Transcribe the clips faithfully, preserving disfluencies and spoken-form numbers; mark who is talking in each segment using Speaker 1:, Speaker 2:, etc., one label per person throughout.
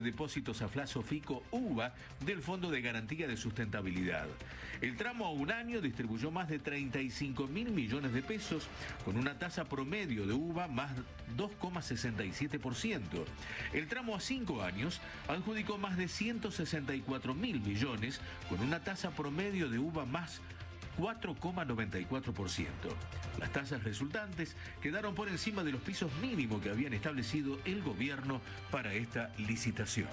Speaker 1: Depósitos a plazo FICO U V A del Fondo de Garantía de Sustentabilidad. El tramo a un año distribuyó más de treinta y cinco mil millones de pesos con una tasa promedio de U V A más dos coma sesenta y siete por ciento. El tramo a cinco años adjudicó más de ciento sesenta y cuatro mil millones con una tasa promedio de U V A más cuatro coma noventa y cuatro por ciento. Las tasas resultantes quedaron por encima de los pisos mínimos que habían establecido el gobierno para esta licitación.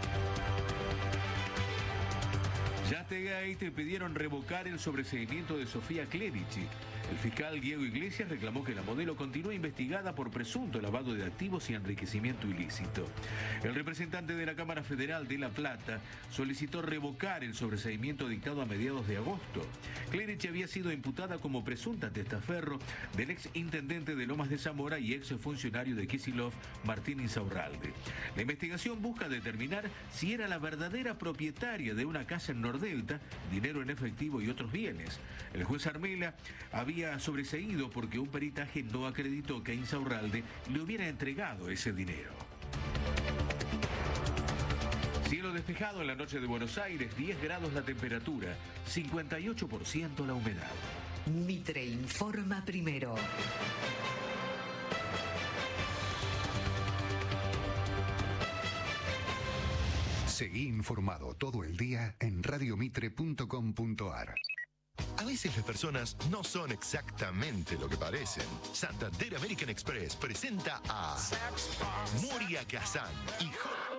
Speaker 1: Yategate pidieron revocar el sobreseimiento de Sofía Clerici. El fiscal Diego Iglesias reclamó que la modelo continúe investigada por presunto lavado de activos y enriquecimiento ilícito. El representante de la Cámara Federal de La Plata solicitó revocar el sobreseimiento dictado a mediados de agosto. Clerici había sido imputada como presunta testaferro del ex intendente de Lomas de Zamora y ex funcionario de Kicillof, Martín Insaurralde. La investigación busca determinar si era la verdadera propietaria de una casa en Nordelta, dinero en efectivo y otros bienes. El juez Armela había sobreseído porque un peritaje no acreditó que Insaurralde le hubiera entregado ese dinero. Cielo despejado en la noche de Buenos Aires, diez grados la temperatura, cincuenta y ocho por ciento la humedad.
Speaker 2: Mitre informa primero.
Speaker 3: Seguí informado todo el día en radio mitre punto com punto ar.
Speaker 4: A veces las personas no son exactamente lo que parecen. Santander American Express presenta a Moria Kazan y J.